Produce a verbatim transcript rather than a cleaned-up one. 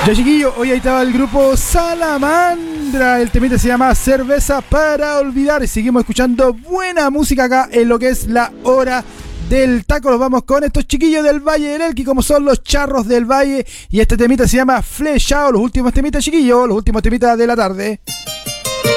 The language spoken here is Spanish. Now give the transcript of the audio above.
Ya chiquillo, hoy ahí estaba el grupo Salamandra. El temita se llama Cerveza para Olvidar. Y seguimos escuchando buena música acá en lo que es la hora del taco. Nos vamos con estos chiquillos del Valle del Elqui, como son los Charros del Valle. Y este temita se llama Flechado. Los últimos temitas, chiquillos, los últimos temitas de la tarde.